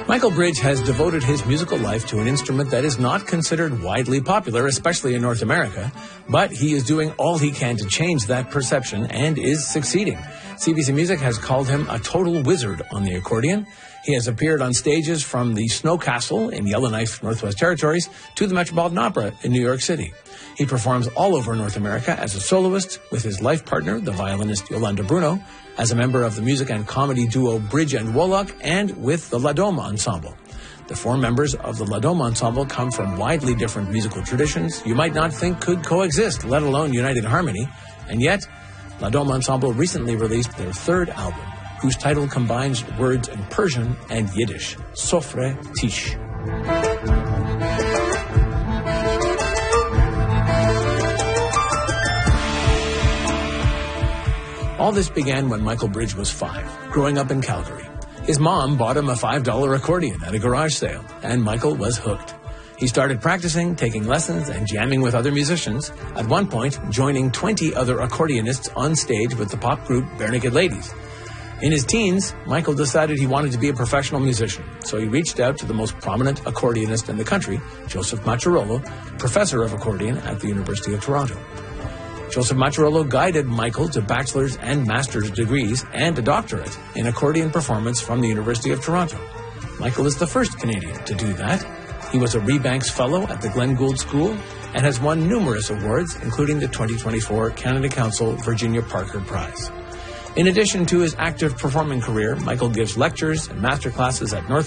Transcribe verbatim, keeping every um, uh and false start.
Michael Bridge has devoted his musical life to an instrument that is not considered widely popular, especially in North America, but he is doing all he can to change that perception and is succeeding. C B C Music has called him a total wizard on the accordion. He has appeared on stages from the Snow Castle in Yellowknife, Northwest Territories, to the Metropolitan Opera in New York City. He performs all over North America as a soloist with his life partner, the violinist Yolanda Bruno, as a member of the music and comedy duo Bridge and Woloch, and with the La Dome Ensemble. The four members of the La Dome Ensemble come from widely different musical traditions you might not think could coexist, let alone unite in harmony. And yet, La Dome Ensemble recently released their third album, whose title combines words in Persian and Yiddish, Sofre Tish. All this began when Michael Bridge was five, growing up in Calgary. His mom bought him a five dollar accordion at a garage sale, and Michael was hooked. He started practicing, taking lessons, and jamming with other musicians, at one point joining twenty other accordionists on stage with the pop group Barenaked Ladies. In his teens, Michael decided he wanted to be a professional musician, so he reached out to the most prominent accordionist in the country, Joseph Macharolo, professor of accordion at the University of Toronto. Joseph Macharolo guided Michael to bachelor's and master's degrees and a doctorate in accordion performance from the University of Toronto. Michael is the first Canadian to do that. He was a Rebanks Fellow at the Glenn Gould School and has won numerous awards, including the twenty twenty-four Canada Council Virginia Parker Prize. In addition to his active performing career, Michael gives lectures and master classes at North